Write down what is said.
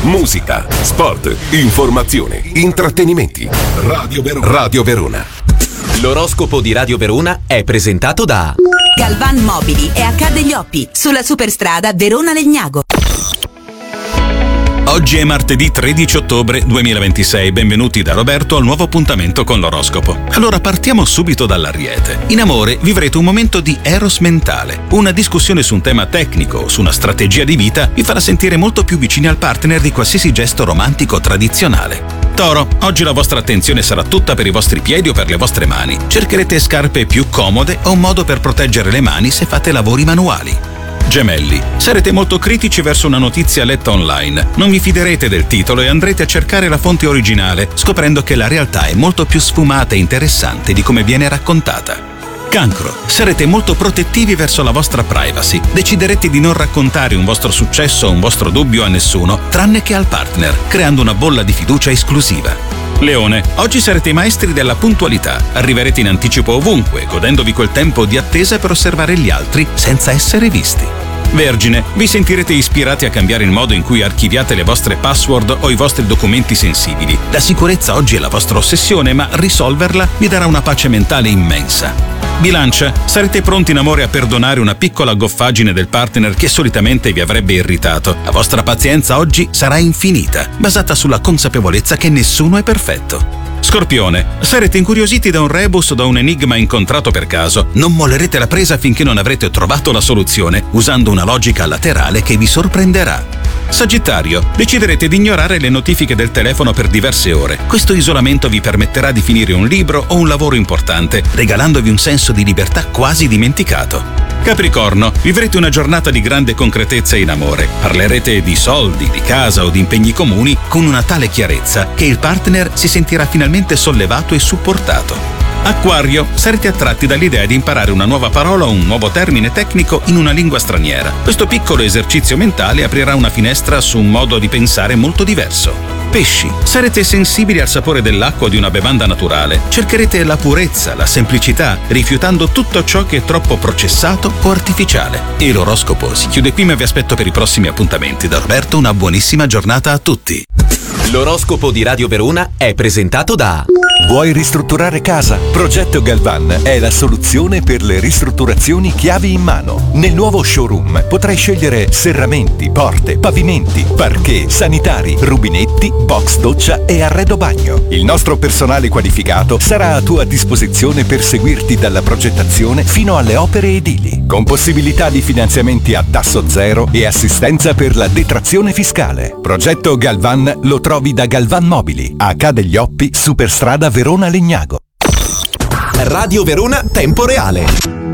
Musica, sport, informazione, intrattenimenti. Radio Verona. L'oroscopo di Radio Verona è presentato da Galvan Mobili e Accade gli Oppi, sulla superstrada Verona-Legnago. Oggi è martedì 13 ottobre 2026, benvenuti da Roberto al nuovo appuntamento con l'oroscopo. Allora partiamo subito dall'Ariete. In amore vivrete un momento di eros mentale. Una discussione su un tema tecnico o su una strategia di vita vi farà sentire molto più vicini al partner di qualsiasi gesto romantico tradizionale. Toro, oggi la vostra attenzione sarà tutta per i vostri piedi o per le vostre mani. Cercherete scarpe più comode o un modo per proteggere le mani se fate lavori manuali. Gemelli, sarete molto critici verso una notizia letta online. Non vi fiderete del titolo e andrete a cercare la fonte originale, scoprendo che la realtà è molto più sfumata e interessante di come viene raccontata. Cancro, sarete molto protettivi verso la vostra privacy. Deciderete di non raccontare un vostro successo o un vostro dubbio a nessuno, tranne che al partner, creando una bolla di fiducia esclusiva. Leone, oggi sarete i maestri della puntualità. Arriverete in anticipo ovunque, godendovi quel tempo di attesa per osservare gli altri senza essere visti. Vergine, vi sentirete ispirati a cambiare il modo in cui archiviate le vostre password o i vostri documenti sensibili. La sicurezza oggi è la vostra ossessione, ma risolverla vi darà una pace mentale immensa. Bilancia, sarete pronti in amore a perdonare una piccola goffaggine del partner che solitamente vi avrebbe irritato. La vostra pazienza oggi sarà infinita, basata sulla consapevolezza che nessuno è perfetto. Scorpione, sarete incuriositi da un rebus o da un enigma incontrato per caso. Non mollerete la presa finché non avrete trovato la soluzione, usando una logica laterale che vi sorprenderà. Sagittario, deciderete di ignorare le notifiche del telefono per diverse ore. Questo isolamento vi permetterà di finire un libro o un lavoro importante, regalandovi un senso di libertà quasi dimenticato. Capricorno, vivrete una giornata di grande concretezza in amore. Parlerete di soldi, di casa o di impegni comuni con una tale chiarezza che il partner si sentirà finalmente sollevato e supportato. Acquario, sarete attratti dall'idea di imparare una nuova parola o un nuovo termine tecnico in una lingua straniera. Questo piccolo esercizio mentale aprirà una finestra su un modo di pensare molto diverso. Pesci, sarete sensibili al sapore dell'acqua o di una bevanda naturale. Cercherete la purezza, la semplicità, rifiutando tutto ciò che è troppo processato o artificiale. E l'oroscopo si chiude qui, ma vi aspetto per i prossimi appuntamenti. Da Roberto, una buonissima giornata a tutti. L'oroscopo di Radio Verona è presentato da Vuoi ristrutturare casa? Progetto Galvan è la soluzione per le ristrutturazioni chiavi in mano. Nel nuovo showroom potrai scegliere serramenti, porte, pavimenti, parquet, sanitari, rubinetti, box doccia e arredo bagno. Il nostro personale qualificato sarà a tua disposizione per seguirti dalla progettazione fino alle opere edili, con possibilità di finanziamenti a tasso zero e assistenza per la detrazione fiscale. Progetto Galvan lo trovi da Galvan Mobili, a Accade gli Oppi, superstrada Verona-Legnago. Radio Verona Tempo Reale.